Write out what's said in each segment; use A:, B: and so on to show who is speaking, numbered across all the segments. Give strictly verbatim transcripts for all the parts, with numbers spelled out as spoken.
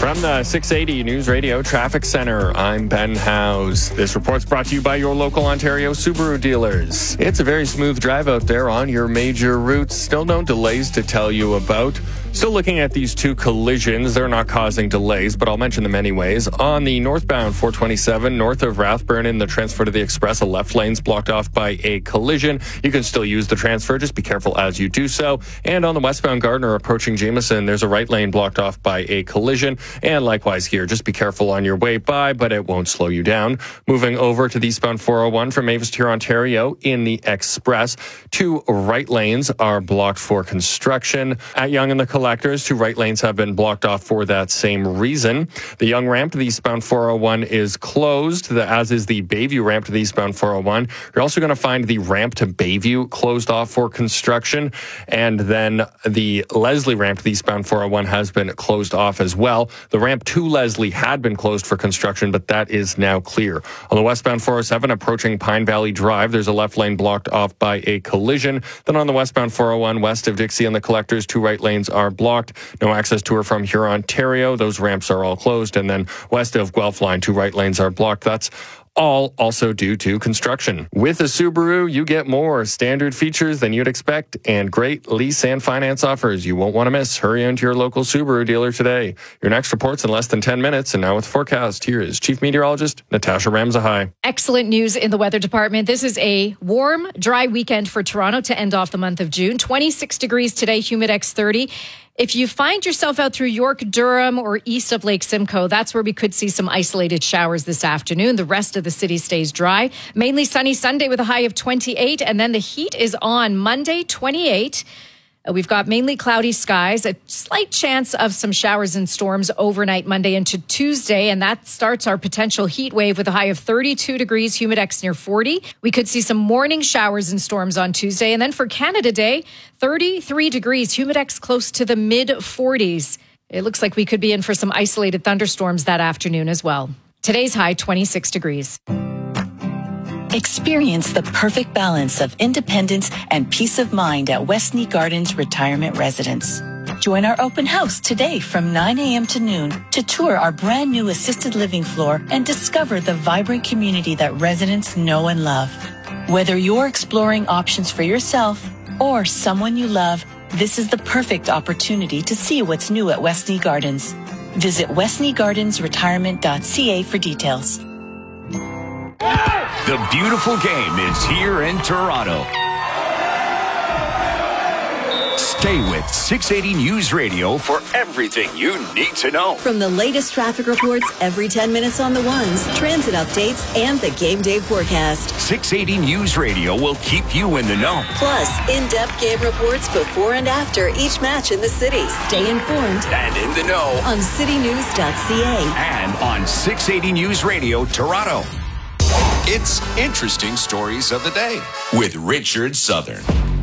A: From the six eighty News Radio Traffic Center, I'm Ben Howes. This report's brought to you by your local Ontario Subaru dealers. It's a very smooth drive out there on your major routes. Still no delays to tell you about. Still looking at these two collisions. They're not causing delays, but I'll mention them anyways. On the northbound four twenty-seven, north of Rathburn in the transfer to the Express, a left lane's blocked off by a collision. You can still use the transfer. Just be careful as you do so. And on the westbound Gardner approaching Jameson, there's a right lane blocked off by a collision. And likewise here, just be careful on your way by, but it won't slow you down. Moving over to the eastbound four oh one from Mavis to Ontario in the Express, two right lanes are blocked for construction. At Yonge and the Collectors, two right lanes have been blocked off for that same reason. The Yonge ramp to the eastbound four oh one is closed, as is the Bayview ramp to the eastbound four oh one. You're also going to find the ramp to Bayview closed off for construction. And then the Leslie ramp to the eastbound four oh one has been closed off as well. The ramp to Leslie had been closed for construction, but that is now clear. On the westbound four oh seven approaching Pine Valley Drive, there's a left lane blocked off by a collision. Then on the westbound four oh one west of Dixie and the Collectors, two right lanes are blocked. No access to or from Huron, Ontario. Those ramps are all closed. And then west of Guelph Line, two right lanes are blocked. That's all also due to construction. With a Subaru, you get more standard features than you'd expect and great lease and finance offers you won't want to miss. Hurry into your local Subaru dealer today. Your next report's in less than ten minutes. And now with forecast, here is Chief Meteorologist Natasha Ramzahai.
B: Excellent news in the weather department. This is a warm, dry weekend for Toronto to end off the month of June. twenty-six degrees today, Humidex thirty. If you find yourself out through York, Durham, or east of Lake Simcoe, that's where we could see some isolated showers this afternoon. The rest of the city stays dry. Mainly sunny Sunday with a high of twenty-eight, and then the heat is on Monday, twenty-eight. We've got mainly cloudy skies, a slight chance of some showers and storms overnight Monday into Tuesday, and that starts our potential heat wave with a high of thirty-two degrees, Humidex near forty. We could see some morning showers and storms on Tuesday, and then for Canada Day, thirty-three degrees, Humidex close to the mid forties. It looks like we could be in for some isolated thunderstorms that afternoon as well. Today's high, twenty-six degrees.
C: Experience the perfect balance of independence and peace of mind at Westney Gardens Retirement Residence. Join our open house today from nine a.m. to noon to tour our brand new assisted living floor and discover the vibrant community that residents know and love. Whether you're exploring options for yourself or someone you love, this is the perfect opportunity to see what's new at Westney Gardens. Visit westney gardens retirement dot c a for details.
D: The beautiful game is here in Toronto. Stay with six eighty News Radio for everything you need to know.
E: From the latest traffic reports every ten minutes on the ones, transit updates, and the game day forecast.
D: six eighty News Radio will keep you in the know.
E: Plus, in-depth game reports before and after each match in the city. Stay informed
D: and in the know
E: on city news dot c a
D: and on six eighty News Radio Toronto. It's Interesting Stories of the Day with Richard Southern.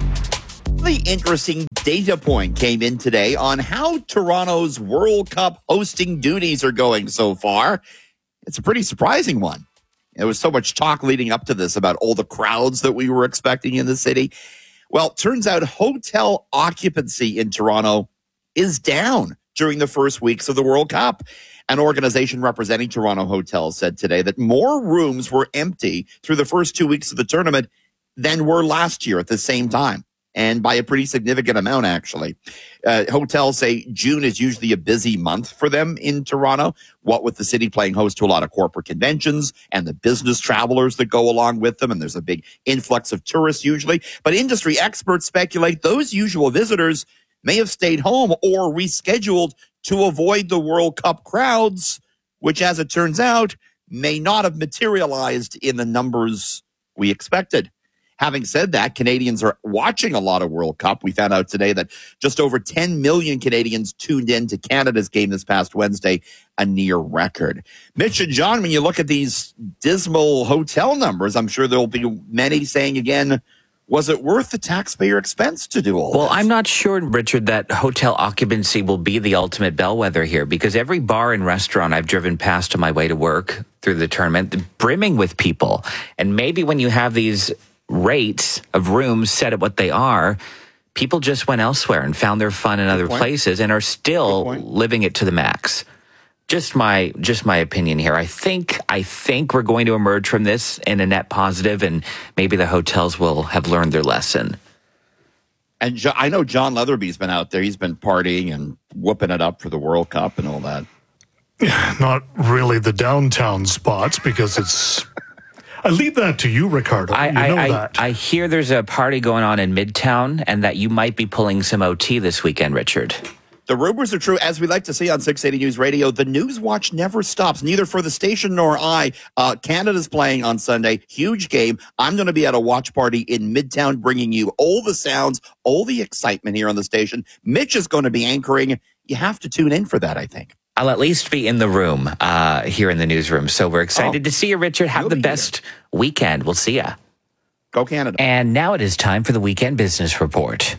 F: The interesting data point came in today on how Toronto's World Cup hosting duties are going so far. It's a pretty surprising one. There was so much talk leading up to this about all the crowds that we were expecting in the city. Well, it turns out hotel occupancy in Toronto is down during the first weeks of the World Cup. An organization representing Toronto hotels said today that more rooms were empty through the first two weeks of the tournament than were last year at the same time, and by a pretty significant amount, actually. Uh, hotels say June is usually a busy month for them in Toronto, what with the city playing host to a lot of corporate conventions and the business travelers that go along with them, and there's a big influx of tourists usually. But industry experts speculate those usual visitors may have stayed home or rescheduled to avoid the World Cup crowds, which, as it turns out, may not have materialized in the numbers we expected. Having said that, Canadians are watching a lot of World Cup. We found out today that just over ten million Canadians tuned in to Canada's game this past Wednesday, a near record. Mitch and John, when you look at these dismal hotel numbers, I'm sure there'll be many saying again, was it worth the taxpayer expense to do all
G: well,
F: this?
G: Well, I'm not sure, Richard, that hotel occupancy will be the ultimate bellwether here, because every bar and restaurant I've driven past on my way to work through the tournament, brimming with people. And maybe when you have these rates of rooms set at what they are, people just went elsewhere and found their fun in other places and are still living it to the max. Just my just my opinion here. I think I think we're going to emerge from this in a net positive, and maybe the hotels will have learned their lesson.
F: And jo- I know John Leatherby's been out there. He's been partying and whooping it up for the World Cup and all that.
H: Not really the downtown spots, because it's... I leave that to you, Ricardo.
G: I,
H: you know
G: I,
H: that.
G: I, I hear there's a party going on in Midtown, and that you might be pulling some O T this weekend, Richard.
F: The rumors are true. As we like to see on six eighty News Radio, the news watch never stops, neither for the station nor I. Uh, Canada's playing on Sunday. Huge game. I'm going to be at a watch party in Midtown, bringing you all the sounds, all the excitement here on the station. Mitch is going to be anchoring. You have to tune in for that, I think.
G: I'll at least be in the room uh, here in the newsroom. So we're excited
F: oh,
G: to see you, Richard. Have the best here. weekend. We'll see ya.
F: Go Canada.
G: And now it is time for the Weekend Business Report.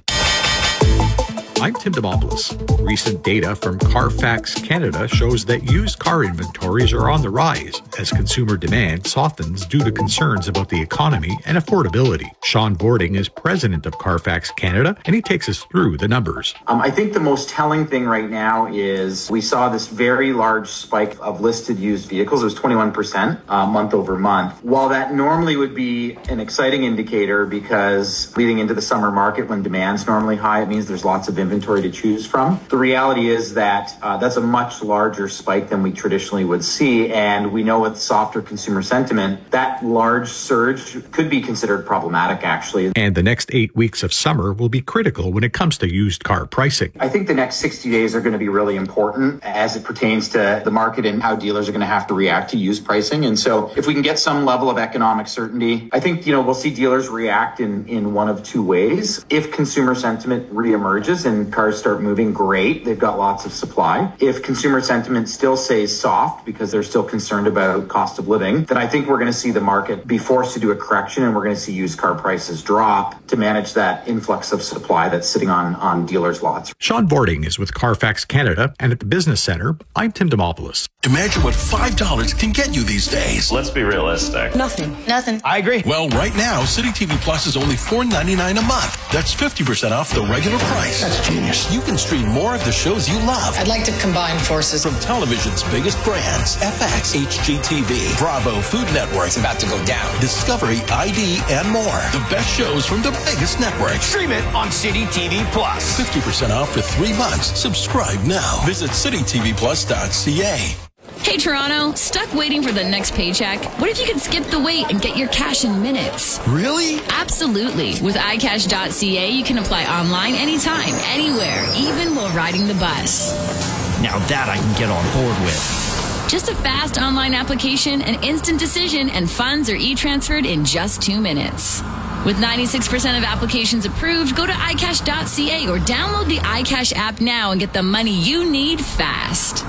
I: I'm Tim Demopoulos. Recent data from Carfax Canada shows that used car inventories are on the rise as consumer demand softens due to concerns about the economy and affordability. Sean Bording is president of Carfax Canada, and he takes us through the numbers.
J: Um, I think the most telling thing right now is we saw this very large spike of listed used vehicles. It was twenty-one percent uh, month over month. While that normally would be an exciting indicator, because leading into the summer market when demand's normally high, it means there's lots of inventory to choose from. The reality is that uh, that's a much larger spike than we traditionally would see. And we know with softer consumer sentiment, that large surge could be considered problematic, actually.
I: And the next eight weeks of summer will be critical when it comes to used car pricing.
J: I think the next sixty days are going to be really important as it pertains to the market and how dealers are going to have to react to used pricing. And so if we can get some level of economic certainty, I think, you know, we'll see dealers react in, in one of two ways. If consumer sentiment reemerges and cars start moving, great. They've got lots of supply. If consumer sentiment still stays soft because they're still concerned about cost of living, then I think we're going to see the market be forced to do a correction, and we're going to see used car prices drop to manage that influx of supply that's sitting on, on dealers' lots.
I: Sean Bording is with Carfax Canada, and at the Business Center, I'm Tim Demopoulos.
D: Imagine what five dollars can get you these days.
K: Let's be realistic.
L: Nothing. Nothing.
K: I agree.
D: Well, right now, City T V Plus is only four ninety-nine a month. That's fifty percent off the regular price.
L: That's genius.
D: You can stream more of the shows you love.
L: I'd like to combine forces.
D: From television's biggest brands, F X, H G T V, Bravo, Food Network.
L: It's about to go down.
D: Discovery, I D, and more. The best shows from the biggest networks.
K: Stream it on City T V Plus.
D: fifty percent off for three months. Subscribe now. Visit city t v plus dot c a.
M: Hey Toronto, stuck waiting for the next paycheck? What if you could skip the wait and get your cash in minutes?
D: Really?
M: Absolutely. With i cash dot c a, you can apply online anytime, anywhere, even while riding the bus.
N: Now that I can get on board with.
M: Just a fast online application, an instant decision, and funds are e-transferred in just two minutes. With ninety-six percent of applications approved, go to i cash dot c a or download the iCash app now and get the money you need fast.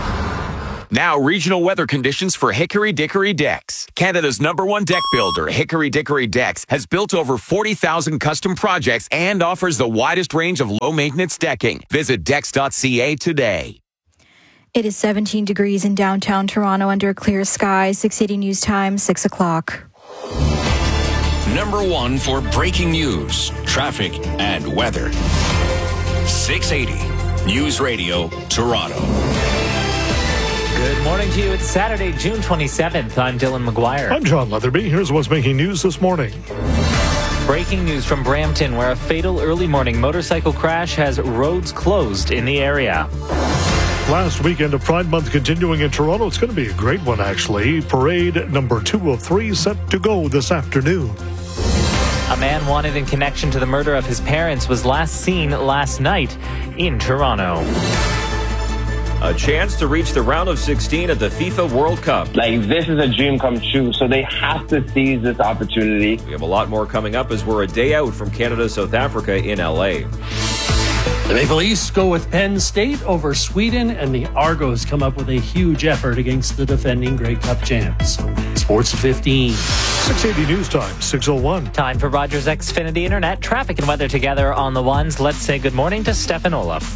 O: Now, regional weather conditions for Hickory Dickory Decks. Canada's number one deck builder, Hickory Dickory Decks, has built over forty thousand custom projects and offers the widest range of low-maintenance decking. Visit decks dot c a today.
P: It is seventeen degrees in downtown Toronto under a clear sky. six eighty News Time, six o'clock.
D: Number one for breaking news, traffic, and weather. six eighty News Radio, Toronto.
Q: Good morning to you. It's Saturday, June twenty-seventh. I'm Dylan McGuire.
H: I'm John Leatherby. Here's what's making news this morning.
Q: Breaking news from Brampton, where a fatal early morning motorcycle crash has roads closed in the area.
H: Last weekend of Pride Month continuing in Toronto. It's going to be a great one, actually. Parade number two of three set to go this afternoon.
Q: A man wanted in connection to the murder of his parents was last seen last night in Toronto.
R: A chance to reach the round of sixteen at the FIFA World Cup.
S: Like, this is a dream come true, so they have to seize this opportunity.
R: We have a lot more coming up as we're a day out from Canada-South Africa in L A.
T: The Maple Leafs go with Penn State over Sweden, and the Argos come up with a huge effort against the defending Grey Cup champs. Sports at fifteen.
H: six eighty News Time, six oh one.
Q: Time for Rogers Xfinity Internet. Traffic and weather together on the ones. Let's say good morning to Stefan Olaf.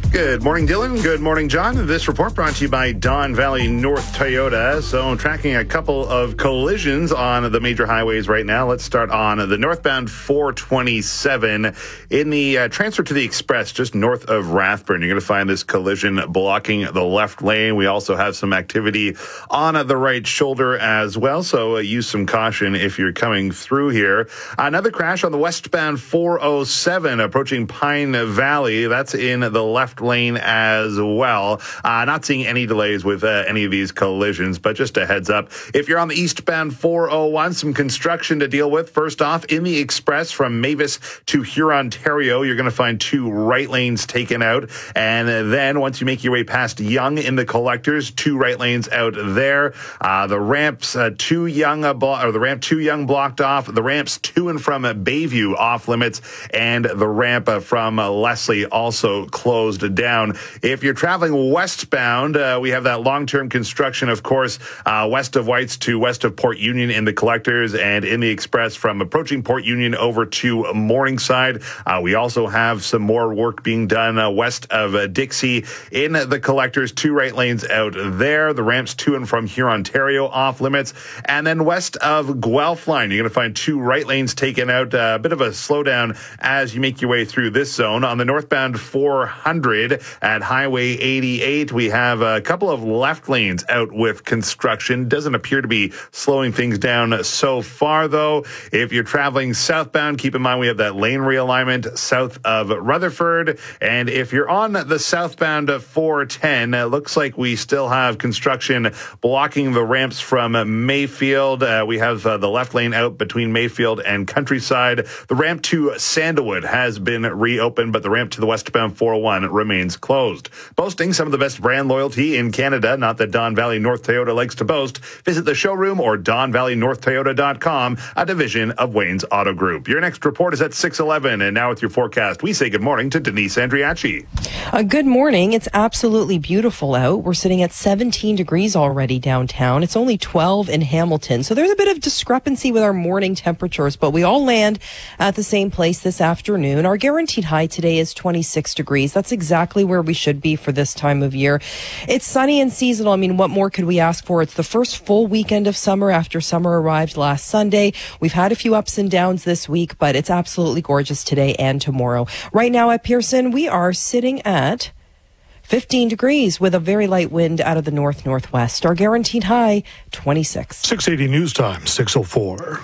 U: Good morning, Dylan. Good morning, John. This report brought to you by Don Valley North Toyota. So tracking a couple of collisions on the major highways right now. Let's start on the northbound four twenty-seven. In the uh, transfer to the express just north of Rathburn, you're going to find this collision blocking the left lane. We also have some activity on the right shoulder as well. So uh, use some caution if you're coming through here. Another crash on the westbound four oh seven approaching Pine Valley. That's in the left lane as well. Uh, not seeing any delays with uh, any of these collisions, but just a heads up. If you're on the eastbound four oh one, some construction to deal with. First off, in the express from Mavis to Hurontario, you're going to find two right lanes taken out. And then once you make your way past Young in the collectors, two right lanes out there. Uh, the ramps uh, two Young, uh, blo- or the ramp two Young blocked off. The ramps to and from uh, Bayview off limits. And the ramp uh, from uh, Leslie also closed down. If you're traveling westbound, uh, we have that long-term construction, of course, uh, west of Whites to west of Port Union in the collectors, and in the express from approaching Port Union over to Morningside. Uh, we also have some more work being done uh, west of uh, Dixie in the collectors, two right lanes out there. The ramps to and from Hurontario off limits. And then west of Guelph line, you're going to find two right lanes taken out. Uh, a bit of a slowdown as you make your way through this zone. On the northbound four hundred at Highway eighty-eight, we have a couple of left lanes out with construction. Doesn't appear to be slowing things down so far, though. If you're traveling southbound, keep in mind we have that lane realignment south of Rutherford. And if you're on the southbound four ten, it looks like we still have construction blocking the ramps from Mayfield. Uh, we have uh, the left lane out between Mayfield and Countryside. The ramp to Sandalwood has been reopened, but the ramp to the westbound four oh one remains closed. Boasting some of the best brand loyalty in Canada, not that Don Valley North Toyota likes to boast, visit the showroom or don valley north toyota dot com, a division of Wayne's Auto Group. Your next report is at six eleven, and now with your forecast, we say good morning to Denise Andriachi.
V: Uh, good morning. It's absolutely beautiful out. We're sitting at seventeen degrees already downtown. It's only twelve in Hamilton, so there's a bit of discrepancy with our morning temperatures, but we all land at the same place this afternoon. Our guaranteed high today is twenty-six degrees. That's exactly where we should be for this time of year. It's sunny and seasonal. I mean, what more could we ask for? It's the first full weekend of summer after summer arrived last Sunday. We've had a few ups and downs this week, but it's absolutely gorgeous today and tomorrow. Right now at Pearson, we are sitting at fifteen degrees with a very light wind out of the north-northwest. Our guaranteed high, twenty-six.
H: six eighty News Time, six oh four.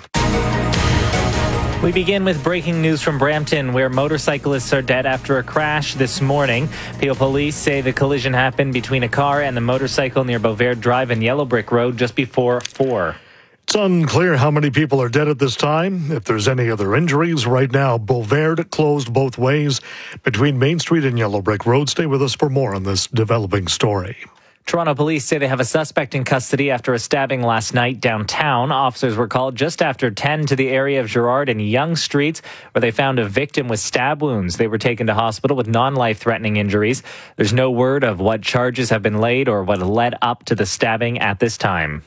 Q: We begin with breaking news from Brampton, where motorcyclists are dead after a crash this morning. Peel police say the collision happened between a car and the motorcycle near Bovaird Drive and Yellow Brick Road just before four.
H: It's unclear how many people are dead at this time. If there's any other injuries, right now, Bovaird closed both ways between Main Street and Yellow Brick Road. Stay with us for more on this developing story.
Q: Toronto police say they have a suspect in custody after a stabbing last night downtown. Officers were called just after ten to the area of Gerrard and Yonge Streets, where they found a victim with stab wounds. They were taken to hospital with non-life-threatening injuries. There's no word of what charges have been laid or what led up to the stabbing at this time.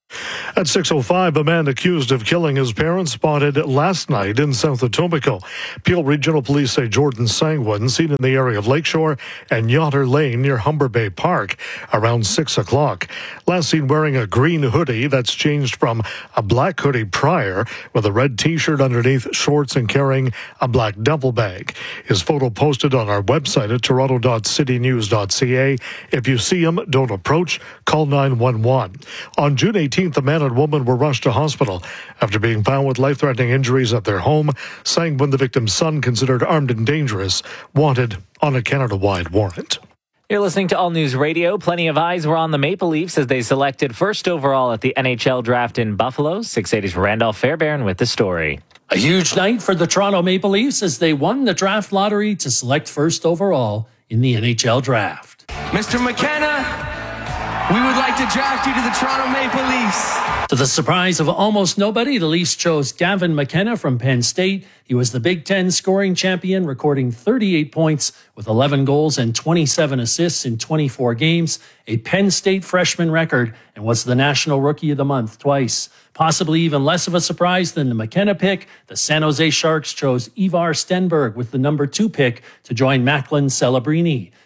H: At six oh five, a man accused of killing his parents spotted last night in South Etobicoke. Peel Regional Police say Jordan Sangwon seen in the area of Lakeshore and Yotter Lane near Humber Bay Park around six o'clock. Last seen wearing a green hoodie that's changed from a black hoodie prior, with a red T-shirt underneath shorts and carrying a black duffel bag. His photo posted on our website at toronto dot city news dot c a. If you see him, don't approach. Call nine one one. On June eighteenth, the man and woman were rushed to hospital after being found with life-threatening injuries at their home. Sangwon, the victim's son, considered armed and dangerous, wanted on a Canada-wide warrant.
Q: You're listening to All News Radio. Plenty of eyes were on the Maple Leafs as they selected first overall at the N H L draft in Buffalo. six eighty's Randolph Fairbairn with the story.
T: A huge night for the Toronto Maple Leafs as they won the draft lottery to select first overall in the N H L draft.
W: Mister McKenna, we would like to draft you to the Toronto Maple Leafs.
T: To the surprise of almost nobody, the Leafs chose Gavin McKenna from Penn State. He was the Big Ten scoring champion, recording thirty-eight points with eleven goals and twenty-seven assists in twenty-four games, a Penn State freshman record, and was the National Rookie of the Month twice. Possibly even less of a surprise than the McKenna pick, the San Jose Sharks chose Ivar Stenberg with the number two pick to join Macklin Celebrini.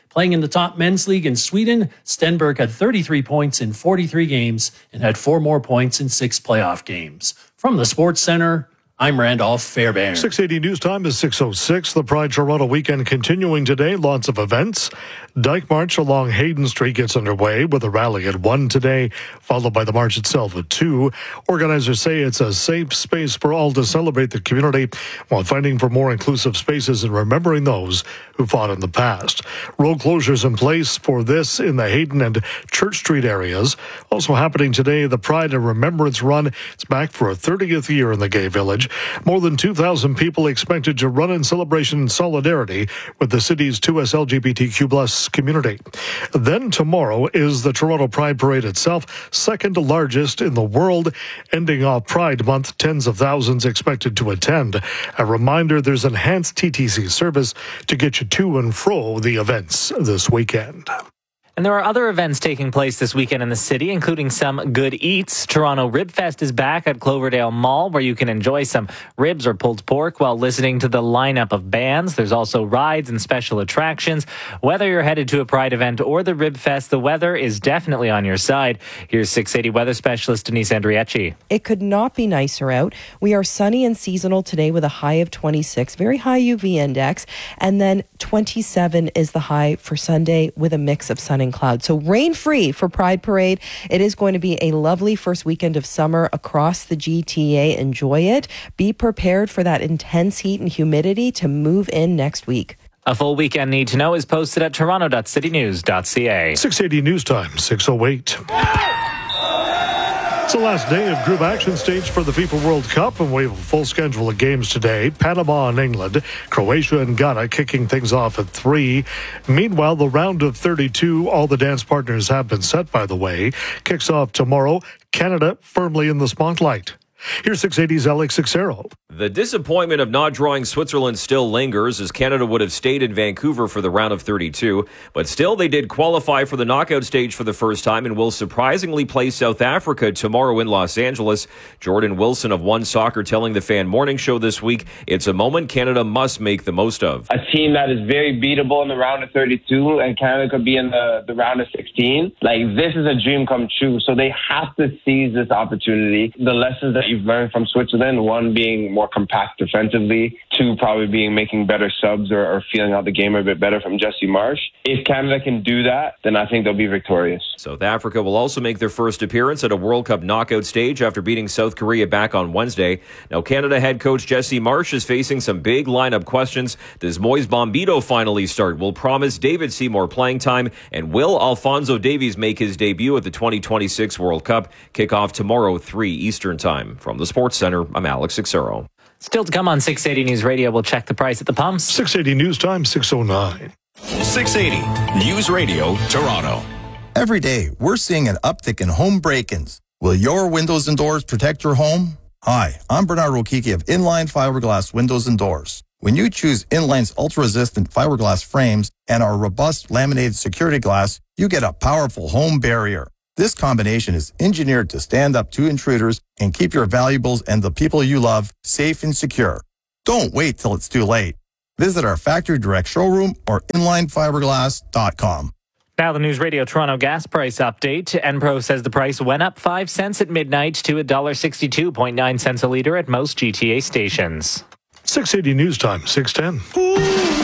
T: Playing in the top men's league in Sweden, Stenberg had thirty-three points in forty-three games and had four more points in six playoff games. From the Sports Center, I'm Randolph Fairbairn.
H: six eighty News Time is six oh six. The Pride Toronto weekend continuing today. Lots of events. Dyke March along Hayden Street gets underway with a rally at one today, followed by the march itself at two. Organizers say it's a safe space for all to celebrate the community while fighting for more inclusive spaces and remembering those who fought in the past. Road closures in place for this in the Hayden and Church Street areas. Also happening today, the Pride and Remembrance Run. It's back for a thirtieth year in the Gay Village. More than two thousand people expected to run in celebration and solidarity with the city's two S L G B T Q plus community. Then tomorrow is the Toronto Pride Parade itself, second largest in the world, ending off Pride Month. Tens of thousands expected to attend. A reminder, there's enhanced T T C service to get you to and fro the events this weekend.
Q: And there are other events taking place this weekend in the city, including some good eats. Toronto Rib Fest is back at Cloverdale Mall, where you can enjoy some ribs or pulled pork while listening to the lineup of bands. There's also rides and special attractions. Whether you're headed to a Pride event or the Rib Fest, the weather is definitely on your side. Here's six eighty weather specialist Denise Andriecci.
V: It could not be nicer out. We are sunny and seasonal today with a high of twenty-six, very high U V index, and then twenty-seven is the high for Sunday with a mix of sun and cloud. So rain-free for Pride Parade. It is going to be a lovely first weekend of summer across the G T A. Enjoy it. Be prepared for that intense heat and humidity to move in next week.
Q: A full weekend need to know is posted at toronto dot city news dot c a.
H: six eighty News Time, six oh eight. It's the last day of group action stage for the FIFA World Cup, and we have a full schedule of games today. Panama and England, Croatia and Ghana kicking things off at three. Meanwhile, the round of thirty-two, all the dance partners have been set, by the way, kicks off tomorrow. Canada firmly in the spotlight. Here's six eighty's Alex Sixero.
R: The disappointment of not drawing Switzerland still lingers, as Canada would have stayed in Vancouver for the round of thirty-two. But still, they did qualify for the knockout stage for the first time and will surprisingly play South Africa tomorrow in Los Angeles. Jordan Wilson of One Soccer telling the Fan Morning Show this week, it's a moment Canada must make the most of.
S: A team that is very beatable in the round of thirty-two, and Canada could be in the, the round of sixteen. Like, this is a dream come true, so they have to seize this opportunity. The lessons that you've learned from Switzerland, one being more compact defensively, two probably being making better subs or, or feeling out the game a bit better from Jesse Marsh. If Canada can do that, then I think they'll be victorious.
R: South Africa will also make their first appearance at a World Cup knockout stage after beating South Korea back on Wednesday. Now, Canada head coach Jesse Marsh is facing some big lineup questions. Does Moise Bombito finally start? Will promise David Seymour playing time? And will Alphonso Davies make his debut at the twenty twenty-six World Cup? Kickoff tomorrow, three Eastern Time. From the Sports Center, I'm Alex Sixero.
Q: Still to come on six eighty News Radio, we'll check the price at the pumps.
H: six eighty News Time, six oh nine.
D: six eighty News Radio, Toronto.
A: Every day, we're seeing an uptick in home break-ins. Will your windows and doors protect your home? Hi, I'm Bernard Rokiki of Inline Fiberglass Windows and Doors. When you choose Inline's ultra-resistant fiberglass frames and our robust laminated security glass, you get a powerful home barrier. This combination is engineered to stand up to intruders and keep your valuables and the people you love safe and secure. Don't wait till it's too late. Visit our factory direct showroom or inline fiberglass dot com.
Q: Now the News Radio Toronto gas price update. Enpro says the price went up five cents at midnight to one dollar sixty-two point nine cents a litre at most G T A stations.
H: six eighty News Time, six ten.